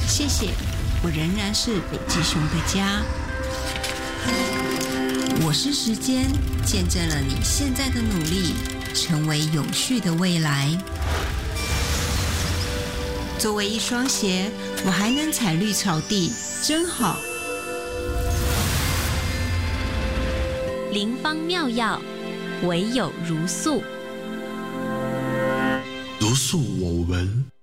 谢谢，我仍然是北极熊的家。我是时间，见证了你现在的努力，成为永续的未来。作为一双鞋，我还能踩绿草地，真好。 灵方妙药，唯有如素。 如素我闻。